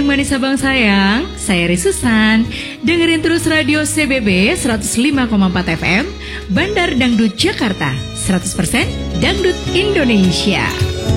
yang manis abang sayang, saya Risusan. Dengerin terus radio CBB 105,4 FM, Bandar Dangdut Jakarta, 100% Dangdut Indonesia.